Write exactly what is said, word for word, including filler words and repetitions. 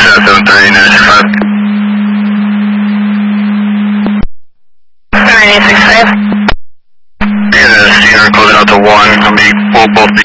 seven seven three, nine six five. nine eight six five. You're gonna see her closing out to one. I'll be, we'll both be